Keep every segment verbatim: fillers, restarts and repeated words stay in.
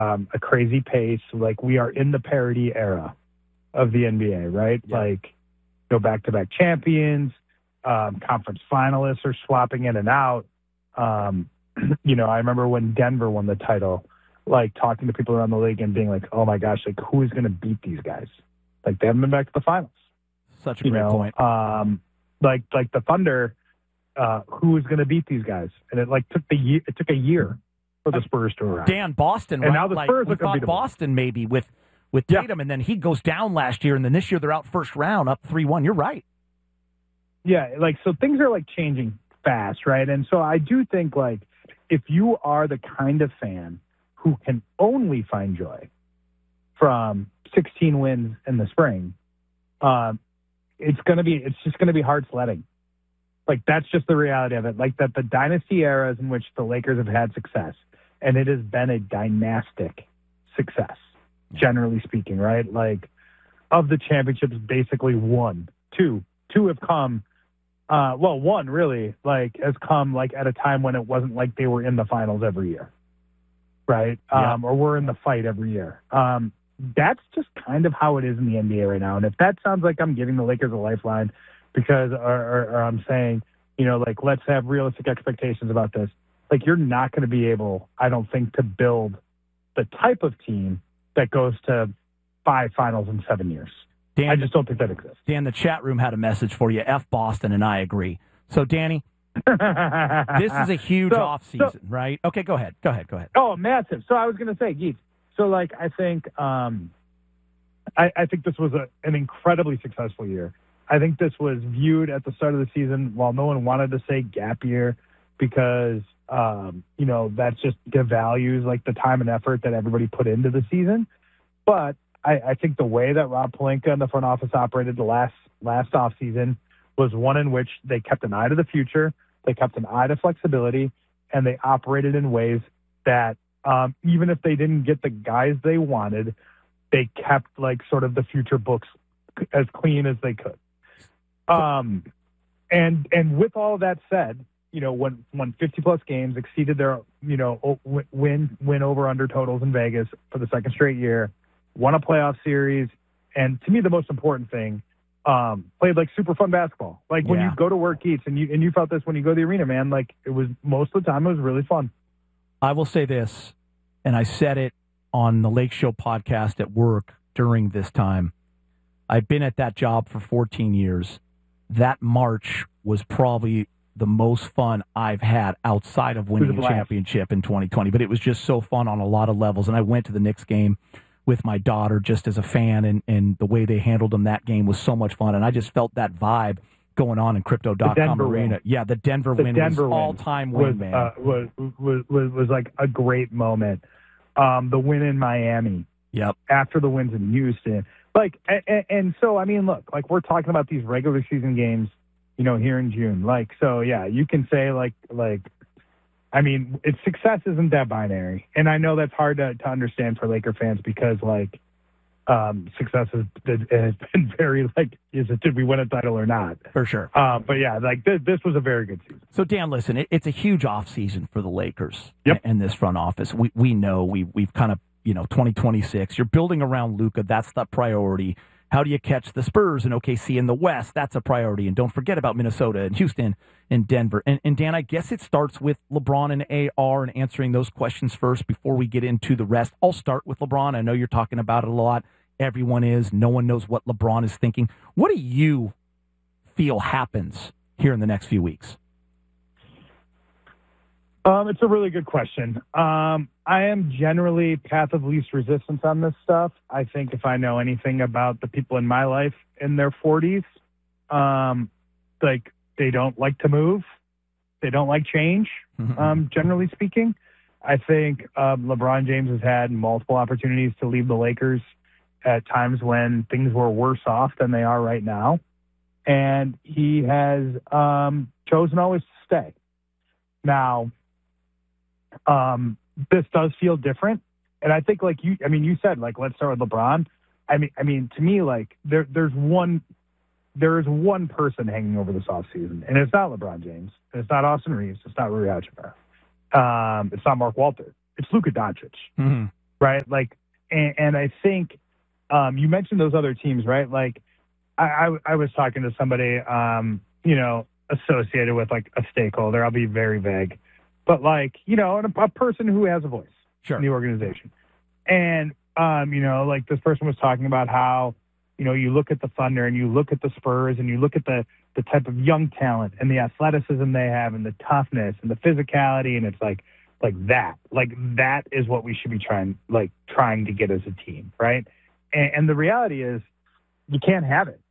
um, a crazy pace. Like, we are in the parity era of the N B A, right? Yeah. Like, go back-to-back champions, um, conference finalists are swapping in and out. Um, you know, I remember when Denver won the title, like, talking to people around the league and being like, oh, my gosh, like, who is going to beat these guys? Like, they haven't been back to the finals. Such a you great know? point. Um, like, like the Thunder, uh, who is going to beat these guys? And it, like, took the year, it took a year for the Spurs to arrive. Dan, Boston, and right? now the like, Spurs we look thought unbeatable. Boston maybe with, with Yeah. Tatum, and then he goes down last year, and then this year they're out first round, up three one. You're right. Yeah, like, so things are, like, changing fast, right? And so I do think, like, if you are the kind of fan who can only find joy from sixteen wins in the spring, um, it's going to be, it's just going to be hard sledding. Like, that's just the reality of it. Like, that the dynasty eras in which the Lakers have had success, and it has been a dynastic success, generally speaking, right? Like, of the championships, basically one, two, two have come, uh, well, one really, like, has come, like, at a time when it wasn't like they were in the finals every year, right? Yeah. Um, or we're in the fight every year. Um, that's just kind of how it is in the N B A right now. And if that sounds like I'm giving the Lakers a lifeline because, or, or, or I'm saying, you know, like, let's have realistic expectations about this, like, you're not going to be able, I don't think, to build the type of team that goes to five finals in seven years. Dan, I just don't think that exists. Dan, the chat room had a message for you. F Boston, and I agree. So, Danny, this is a huge So- off season, right? Okay, go ahead. Go ahead. Go ahead. Oh, massive. So I was going to say, Geeks. So, like, I think, um, I, I think this was a, an incredibly successful year. I think this was viewed at the start of the season, while no one wanted to say gap year, because, um, you know, that just devalues, like, the time and effort that everybody put into the season. But I, I think the way that Rob Pelinka and the front office operated the last last offseason was one in which they kept an eye to the future, they kept an eye to flexibility, and they operated in ways that, um, even if they didn't get the guys they wanted, they kept, like, sort of the future books as clean as they could. Um, and and with all of that said, you know, when when fifty plus games exceeded their, you know, o- win win over under totals in Vegas for the second straight year, won a playoff series, and to me the most important thing, um, played like super fun basketball. Like, when Yeah. you go to work, Eats, and you and you felt this when you go to the arena, man. Like, it was, most of the time it was really fun. I will say this, and I said it on the Lake Show podcast at work during this time. I've been at that job for fourteen years. That March was probably the most fun I've had outside of winning It was a a blast. championship in twenty twenty. But it was just so fun on a lot of levels. And I went to the Knicks game with my daughter just as a fan, and, and the way they handled them that game was so much fun. And I just felt that vibe going on in Crypto dot com Denver Arena. win. Yeah, the Denver The win Denver was win all-time was, win, man. uh, was, was was was like a great moment. Um, the win in Miami, yep. after the wins in Houston, like, and, and so I mean, look, like, we're talking about these regular season games, you know, here in June. Like, so yeah, you can say like like, I mean, it's success isn't that binary, and I know that's hard to, to understand for Laker fans because, like, um, success has, has been very, like, is it, did we win a title or not? For sure. Uh, but yeah, like, this, this was a very good season. So, Dan, listen, it, it's a huge offseason for the Lakers Yep. and this front office. We we know we we've kind of, you know, twenty twenty-six. You're building around Luka. That's the priority. How do you catch the Spurs and O K C in the West? That's a priority. And don't forget about Minnesota and Houston and Denver. And, and Dan, I guess it starts with LeBron and A R and answering those questions first before we get into the rest. I'll start with LeBron. I know you're talking about it a lot. Everyone is. No one knows what LeBron is thinking. What do you feel happens here in the next few weeks? Um, it's a really good question. Um, I am generally path of least resistance on this stuff. I think if I know anything about the people in my life in their forties, um, like, they don't like to move. They don't like change, um, generally speaking. I think um, LeBron James has had multiple opportunities to leave the Lakers at times when things were worse off than they are right now. And he has um, chosen always to stay. Now, um, this does feel different. And I think, like you, I mean, you said, like, let's start with LeBron. I mean, I mean, to me, like, there, there's one, there is one person hanging over this offseason, and it's not LeBron James, and it's not Austin Reeves, it's not Rui Hachimura, um, it's not Mark Walter, it's Luka Doncic. Mm-hmm. right? Like, and, and I think um, you mentioned those other teams, right? Like, I, I, I was talking to somebody, um, you know, associated with like a stakeholder. I'll be very vague, but like, you know, a, a person who has a voice sure. in the organization. And, um, you know, like this person was talking about how, you know, you look at the Thunder and you look at the Spurs and you look at the, the type of young talent and the athleticism they have and the toughness and the physicality. And it's like, like that, like that is what we should be trying, like trying to get as a team. Right. And, and the reality is you can't have it.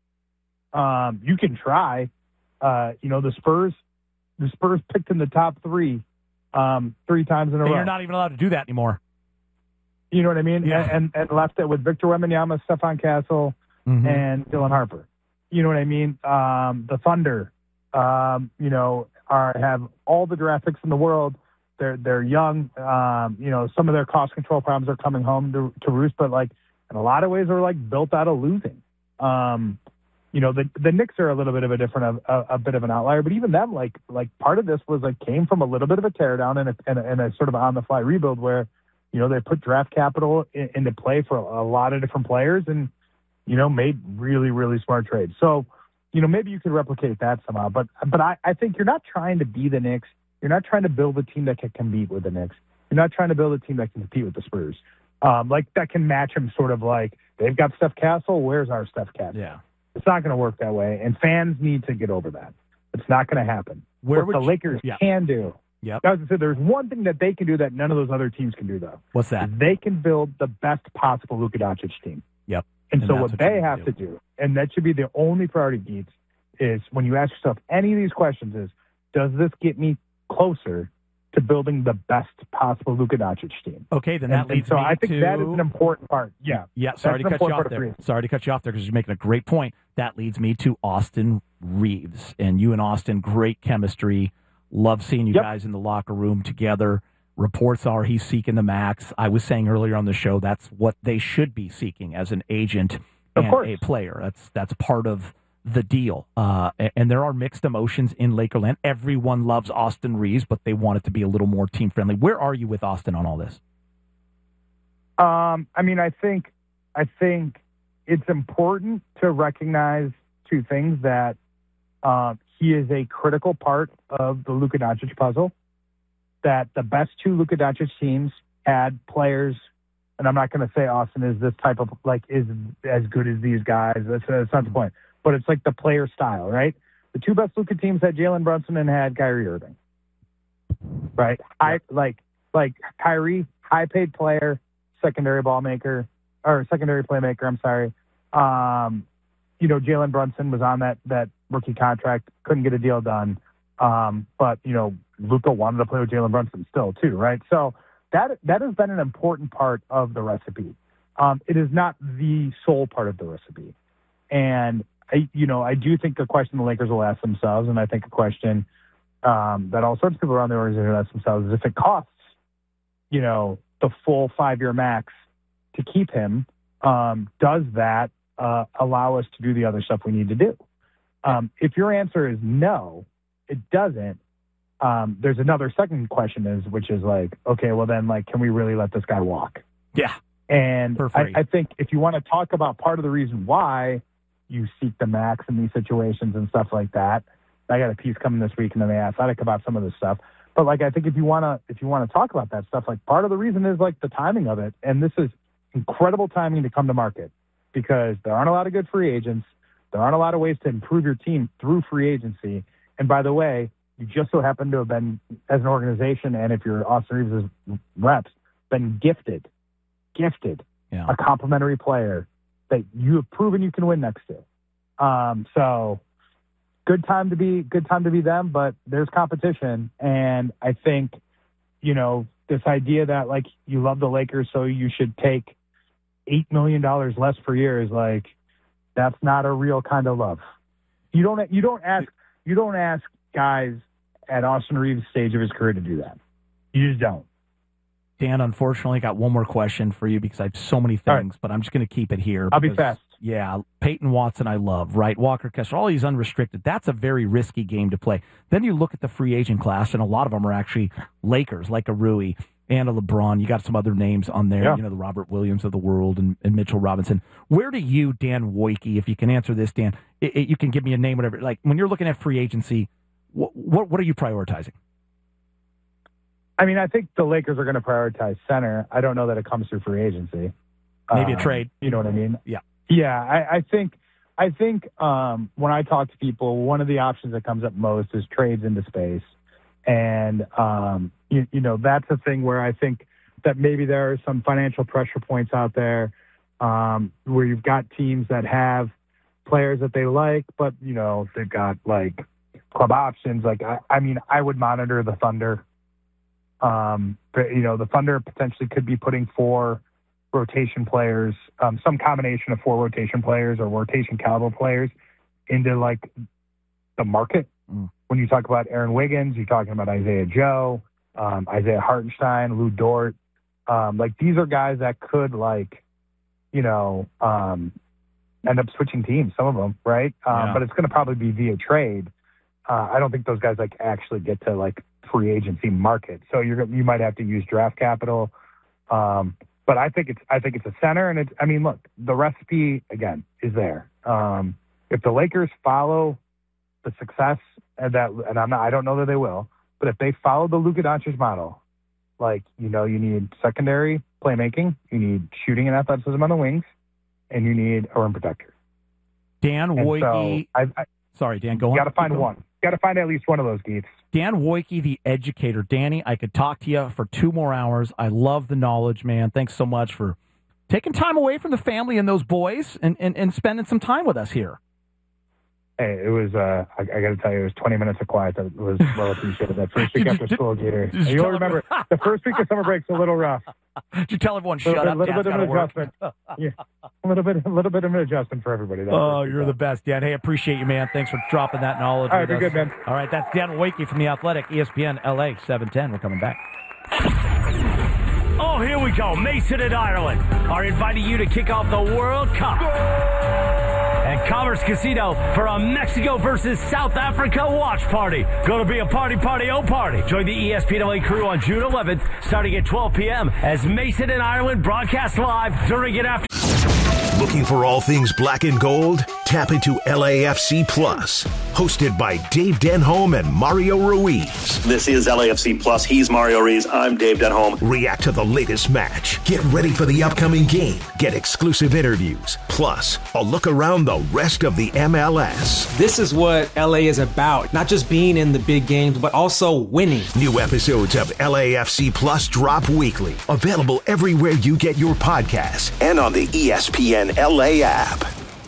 Um, you can try, uh, you know, the Spurs, the Spurs picked in the top three, um, three times in a and row. You're not even allowed to do that anymore. You know what I mean? Yeah. And, and left it with Victor Wembanyama, Stefan Castle, mm-hmm. and Dylan Harper. You know what I mean? Um, the Thunder, um, you know, are have all the draft picks in the world. They're they're young. Um, you know, some of their cost control problems are coming home to, to roost, but like in a lot of ways, are like built out of losing. Um, you know, the the Knicks are a little bit of a different, a, a bit of an outlier, but even them, like like part of this was like came from a little bit of a teardown and a, and a, and a sort of on the fly rebuild where, you know, they put draft capital in, into play for a lot of different players and, you know, made really, really smart trades. So, you know, maybe you could replicate that somehow. But but I, I think you're not trying to be the Knicks. You're not trying to build a team that can compete with the Knicks. You're not trying to build a team that can compete with the Spurs. Um, like that can match them sort of like, they've got Steph Castle, where's our Steph Castle? Yeah. It's not going to work that way. And fans need to get over that. It's not going to happen. Where what would the you, Lakers yeah. can do. Yep. As I said, there's one thing that they can do that none of those other teams can do, though. What's that? They can build the best possible Luka Doncic team. Yep. And, and so what, what they have to do. to do, and that should be the only priority, Geets, is when you ask yourself any of these questions is, does this get me closer to building the best possible Luka Doncic team? Okay, then that and, leads and so me I think to... that is an important part. Yeah. Yeah, sorry to cut you off there. Three. Sorry to cut you off there because you're making a great point. That leads me to Austin Reeves. And you and Austin, great chemistry. Love seeing you yep. guys in the locker room together. Reports are he's seeking the max. I was saying earlier on the show that's what they should be seeking as an agent of and course. a player. That's that's part of the deal. Uh, and there are mixed emotions in Lakerland. Everyone loves Austin Reeves, but they want it to be a little more team friendly. Where are you with Austin on all this? Um, I mean, I think I think it's important to recognize two things: that uh, he is a critical part of the Luka Doncic puzzle. That the best two Luka Doncic teams had players, and I'm not going to say Austin is this type of like is as good as these guys. That's, that's not the point. But it's like the player style, right? The two best Luka teams had Jalen Brunson and had Kyrie Irving, right? Yep. I like like Kyrie, high paid player, secondary ball maker or secondary playmaker. I'm sorry. Um, you know, Jalen Brunson was on that that rookie contract, couldn't get a deal done. Um, but you know, Luka wanted to play with Jalen Brunson still too, right? So that that has been an important part of the recipe. Um, it is not the sole part of the recipe, and I, you know, I do think a question the Lakers will ask themselves, and I think a question um, that all sorts of people around the organization ask themselves is if it costs, you know, the full five-year max to keep him, um, does that uh, allow us to do the other stuff we need to do? Um, if your answer is no, it doesn't. Um, there's another second question is, which is like, okay, well then, like, can we really let this guy walk? Yeah. And I, I think if you want to talk about part of the reason why you seek the max in these situations and stuff like that. I got a piece coming this week in the Athletic about some of this stuff. But like, I think if you want to, if you want to talk about that stuff, like part of the reason is like the timing of it. And this is incredible timing to come to market because there aren't a lot of good free agents. There aren't a lot of ways to improve your team through free agency. And by the way, you just so happen to have been, as an organization, and if you're Austin Reeves' reps, been gifted, gifted yeah. a complimentary player that you have proven you can win next to. Um, so good time to be good time to be them, but there's competition. And I think, you know, this idea that like you love the Lakers, so you should take eight million dollars less per year is like, that's not a real kind of love. You don't, you don't ask, you don't ask guys at Austin Reeves' stage of his career to do that. You just don't. Dan, unfortunately, got one more question for you because I have so many things, right. but I'm just going to keep it here. I'll because, be fast. Yeah, Peyton Watson I love, right? Walker Kessler, all these unrestricted. That's a very risky game to play. Then you look at the free agent class, and a lot of them are actually Lakers, like a Rui. and a LeBron. You got some other names on there, yeah. you know, the Robert Williams of the world and, and Mitchell Robinson. Where do you, Dan Wojcicki, if you can answer this, Dan, it, it, you can give me a name, whatever. Like when you're looking at free agency, what what, what are you prioritizing? I mean, I think the Lakers are going to prioritize center. I don't know that it comes through free agency. Maybe um, a trade. You know what I mean? Yeah. Yeah, I, I think I think um, when I talk to people, one of the options that comes up most is trades into space. And, um, you, you know, that's a thing where I think that maybe there are some financial pressure points out there um, where you've got teams that have players that they like, but, you know, they've got, like, club options. Like, I, I mean, I would monitor the Thunder. Um, but, you know, the Thunder potentially could be putting four rotation players, um, some combination of four rotation players or rotation caliber players into, like, the market. Mm. When you talk about Aaron Wiggins, you're talking about Isaiah Joe, um, Isaiah Hartenstein, Lou Dort. Um, like, these are guys that could, like, you know, um, end up switching teams, some of them, right? Um, yeah. But it's going to probably be via trade. Uh, I don't think those guys, like, actually get to, like, free agency market. So you're you might have to use draft capital. Um, but I think it's I think it's a center, and it's I mean, look, the recipe again is there. Um, if the Lakers follow the success and that, and I'm not, I don't know that they will, but if they follow the Luka Doncic model, like, you know, you need secondary playmaking, you need shooting and athleticism on the wings, and you need a rim protector. Dan Wojcicki. So I, I, sorry, Dan, go on. You got to find one. Got to find at least one of those, Geets. Dan Wojcicki, the educator. Danny, I could talk to you for two more hours. I love the knowledge, man. Thanks so much for taking time away from the family and those boys and, and, and spending some time with us here. Hey, it was, uh, I, I got to tell you, it was twenty minutes of quiet that was well appreciated. That first week after school, Gator. You'll remember, the first week of summer break's a little rough. Did you tell everyone, shut a up, little Dad's bit of an work. adjustment. Yeah, a little bit, a little bit of an adjustment for everybody. That oh, you're the best, Dan. Hey, appreciate you, man. Thanks for dropping that knowledge. All right, with you're us. good, man. All right, that's Dan Wojcicki from The Athletic, E S P N L A, seven ten. We're coming back. Oh, here we go. Mason and Ireland are inviting you to kick off the World Cup at Commerce Casino for a Mexico versus South Africa watch party. Gonna be a party, party, oh party. Join the E S P N L A crew on June eleventh, starting at twelve p.m. as Mason and Ireland broadcast live during and after. Looking for all things black and gold? Tap into L A F C Plus, hosted by Dave Denholm and Mario Ruiz. This is L A F C Plus. He's Mario Ruiz. I'm Dave Denholm. React to the latest match. Get ready for the upcoming game. Get exclusive interviews. Plus, a look around the rest of the M L S. This is what L A is about. Not just being in the big games, but also winning. New episodes of L A F C Plus drop weekly. Available everywhere you get your podcasts and on the E S P N L A app.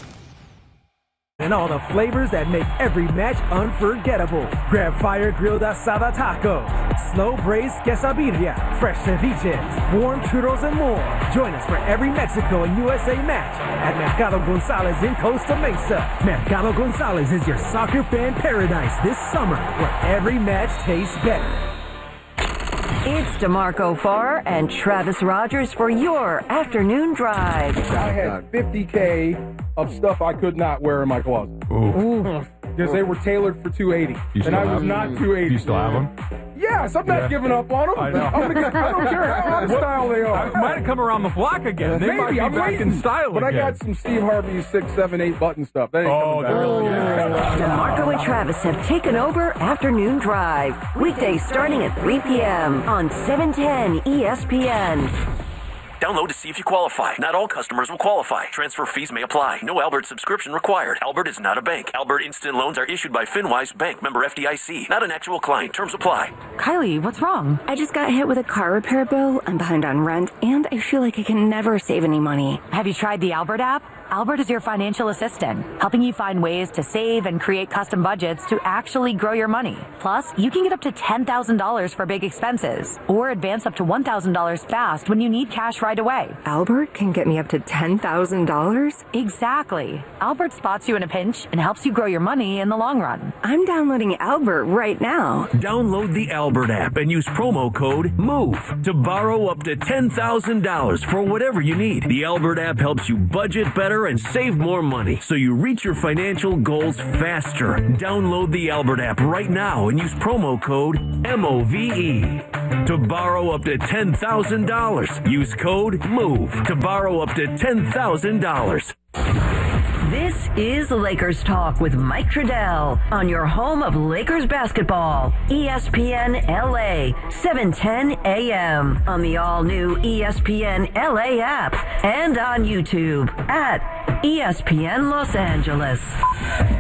And all the flavors that make every match unforgettable. Grab fire grilled asada tacos, slow braised quesadilla, fresh ceviches, warm churros, and more. Join us for every Mexico and U S A match at Mercado Gonzalez in Costa Mesa. Mercado Gonzalez is your soccer fan paradise this summer, where every match tastes better. It's DeMarco Farr and Travis Rogers for your afternoon drive. I had fifty K of stuff I could not wear in my closet. Ooh. Because they were tailored for two eighty. You and I was them? not two eighty. Do you still have them? Yes, I'm not yeah. giving up on them. I know. I'm gonna get, I don't care how out of style they are. I might have come around the block again. They Maybe, might be I'm back waiting. in style But again. I got some Steve Harvey six, seven, eight button stuff. That ain't oh, coming back. really? Yeah. DeMarco and Travis have taken over Afternoon Drive. Weekdays starting at three p.m. on seven ten E S P N. Download to see if you qualify. Not all customers will qualify. Transfer fees may apply. No Albert subscription required. Albert is not a bank. Albert Instant Loans are issued by FinWise Bank, member F D I C. Not an actual client. Terms apply. Kylie, what's wrong? I just got hit with a car repair bill. I'm behind on rent, and I feel like I can never save any money. Have you tried the Albert app? Albert is your financial assistant, helping you find ways to save and create custom budgets to actually grow your money. Plus, you can get up to ten thousand dollars for big expenses, or advance up to one thousand dollars fast when you need cash right away. Albert can get me up to ten thousand dollars? Exactly. Albert spots you in a pinch and helps you grow your money in the long run. I'm downloading Albert right now. Download the Albert app and use promo code MOVE to borrow up to ten thousand dollars for whatever you need. The Albert app helps you budget better better and save more money so you reach your financial goals faster. Download the Albert app right now and use promo code M O V E to borrow up to ten thousand dollars. Use code MOVE to borrow up to ten thousand dollars. This is Lakers Talk with Mike Trudell on your home of Lakers basketball, E S P N L A, seven ten A M on the all-new E S P N L A app and on YouTube at E S P N Los Angeles.